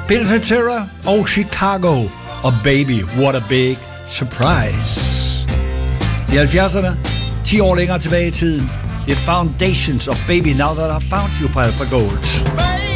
Peter Cetera og Chicago og Baby, What a Big Surprise. I 70'erne, 10 år længere tilbage i tiden, The Foundations of Baby Now That I Found You på Alpha Gold.